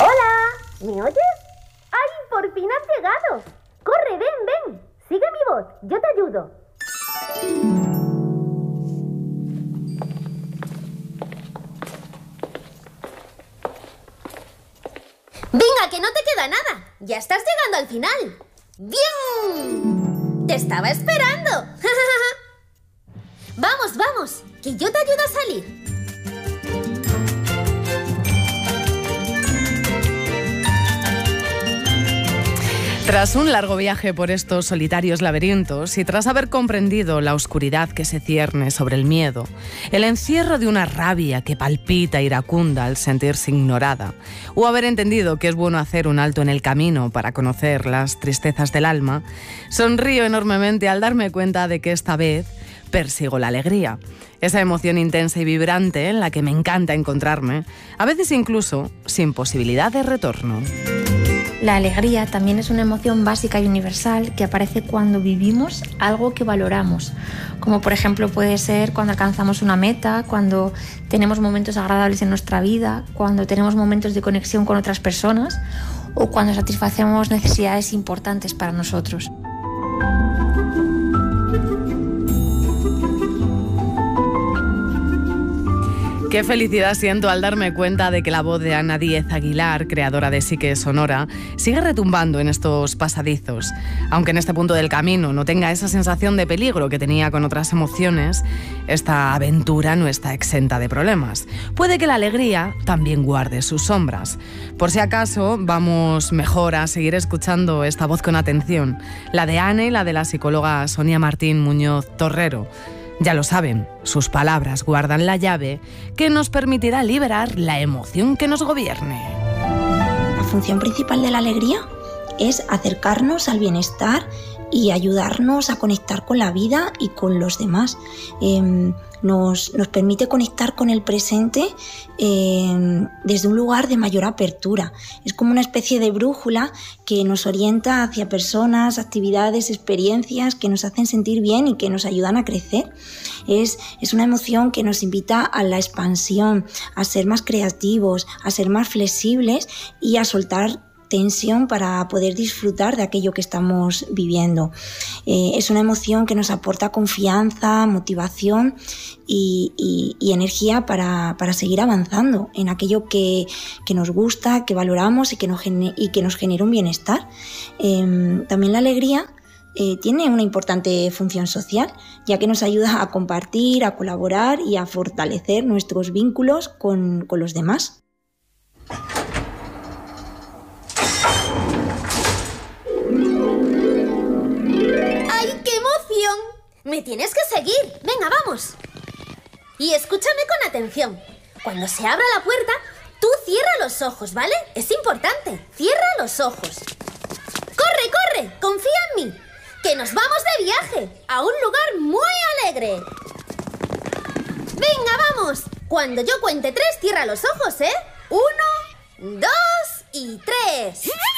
¡Hola! ¿Me oyes? ¡Ay, por fin has llegado! ¡Corre, ven! Sigue mi voz, yo te ayudo. Venga, que no te queda nada. Ya estás llegando al final. ¡Bien! Te estaba esperando. Vamos, que yo te ayudo a salir. Tras un largo viaje por estos solitarios laberintos y tras haber comprendido la oscuridad que se cierne sobre el miedo, el encierro de una rabia que palpita iracunda al sentirse ignorada, o haber entendido que es bueno hacer un alto en el camino para conocer las tristezas del alma, sonrío enormemente al darme cuenta de que esta vez persigo la alegría, esa emoción intensa y vibrante en la que me encanta encontrarme, a veces incluso sin posibilidad de retorno. La alegría también es una emoción básica y universal que aparece cuando vivimos algo que valoramos, como por ejemplo puede ser cuando alcanzamos una meta, cuando tenemos momentos agradables en nuestra vida, cuando tenemos momentos de conexión con otras personas o cuando satisfacemos necesidades importantes para nosotros. Qué felicidad siento al darme cuenta de que la voz de Ana Díez Aguilar, creadora de Psique Sonora, sigue retumbando en estos pasadizos. Aunque en este punto del camino no tenga esa sensación de peligro que tenía con otras emociones, esta aventura no está exenta de problemas. Puede que la alegría también guarde sus sombras. Por si acaso, vamos mejor a seguir escuchando esta voz con atención, la de Ana y la de la psicóloga Sonia Martín Muñoz Torrero. Ya lo saben, sus palabras guardan la llave que nos permitirá liberar la emoción que nos gobierne. La función principal de la alegría es acercarnos al bienestar y ayudarnos a conectar con la vida y con los demás. Nos permite conectar con el presente desde un lugar de mayor apertura. Es como una especie de brújula que nos orienta hacia personas, actividades, experiencias que nos hacen sentir bien y que nos ayudan a crecer. Es una emoción que nos invita a la expansión, a ser más creativos, a ser más flexibles y a soltar tensión para poder disfrutar de aquello que estamos viviendo. Es una emoción que nos aporta confianza, motivación y energía para seguir avanzando en aquello que nos gusta, que valoramos y que nos genera un bienestar. También la alegría tiene una importante función social, ya que nos ayuda a compartir, a colaborar y a fortalecer nuestros vínculos con los demás. Me tienes que seguir. Venga, vamos. Y escúchame con atención. Cuando se abra la puerta, tú cierra los ojos, ¿vale? Es importante. Cierra los ojos. ¡Corre! Confía en mí. Que nos vamos de viaje a un lugar muy alegre. Venga, vamos. Cuando yo cuente 3, cierra los ojos, ¿eh? 1, 2 y 3.